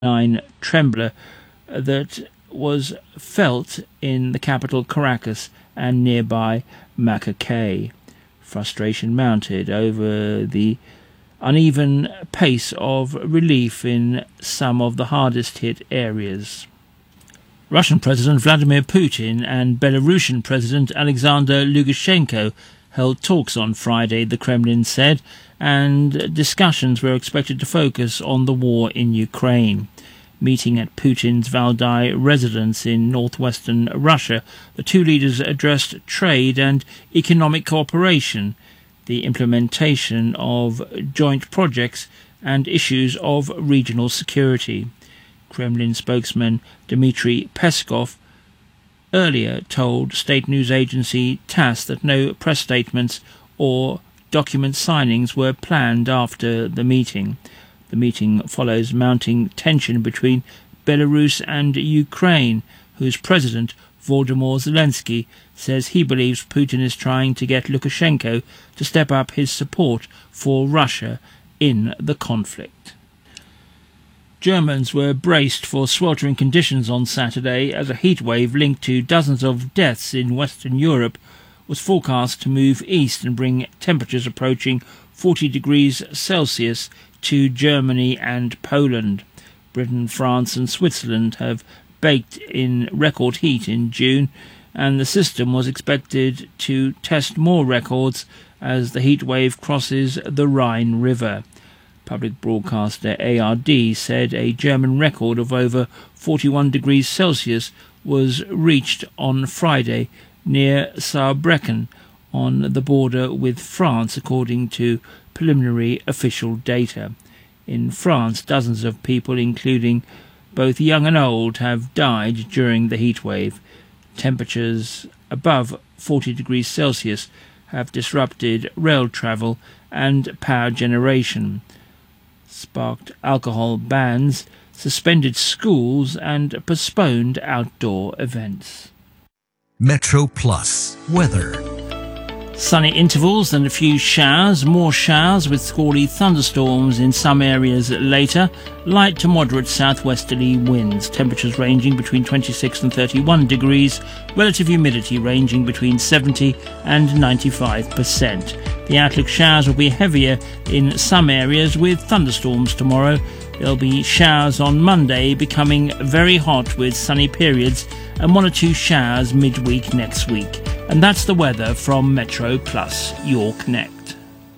trembler that was felt in the capital Caracas and nearby Maracay. Frustration mounted over the uneven pace of relief in some of the hardest hit areas. Russian President Vladimir Putin and Belarusian President Alexander Lukashenko held talks on Friday, the Kremlin said, and discussions were expected to focus on the war in Ukraine. Meeting at Putin's Valdai residence in northwestern Russia, the two leaders addressed trade and economic cooperation, the implementation of joint projects, and issues of regional security. Kremlin spokesman Dmitry Peskov earlier told state news agency TASS that no press statements or document signings were planned after the meeting. The meeting follows mounting tension between Belarus and Ukraine, whose president, Volodymyr Zelensky, says he believes Putin is trying to get Lukashenko to step up his support for Russia in the conflict. Germans were braced for sweltering conditions on Saturday as a heatwave linked to dozens of deaths in Western Europe was forecast to move east and bring temperatures approaching 40 degrees Celsius to Germany and Poland. Britain, France and Switzerland have baked in record heat in June, and the system was expected to test more records as the heat wave crosses the Rhine River. Public broadcaster ARD said a German record of over 41 degrees Celsius was reached on Friday near Saarbrücken on the border with France, according to preliminary official data. In France, dozens of people, including both young and old, have died during the heatwave. Temperatures above 40 degrees Celsius have disrupted rail travel and power generation, sparked alcohol bans, suspended schools and postponed outdoor events. Metro Plus weather. Sunny intervals and a few showers, more showers with squally thunderstorms in some areas later. Light to moderate southwesterly winds. Temperatures ranging between 26 and 31 degrees. Relative humidity ranging between 70 and 95%. The outlook showers will be heavier in some areas with thunderstorms tomorrow. There'll be showers on Monday, becoming very hot with sunny periods, and one or two showers midweek next week. And that's the weather from Metro Plus, your Connect.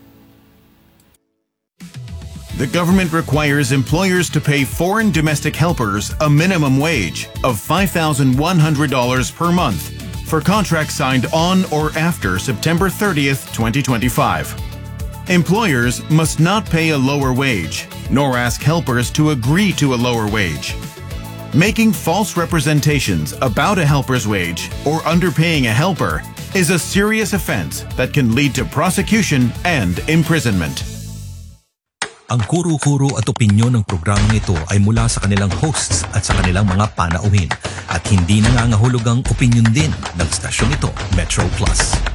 The government requires employers to pay foreign domestic helpers a minimum wage of $5,100 per month for contracts signed on or after September 30th, 2025. Employers must not pay a lower wage, nor ask helpers to agree to a lower wage. Making false representations about a helper's wage or underpaying a helper is a serious offense that can lead to prosecution and imprisonment. Ang kuro-kuro at opinyon ng programang ito ay mula sa kanilang hosts at sa kanilang mga panauhin at hindi nangangahulugang opinyon din ng stasyong ito, Metro Plus.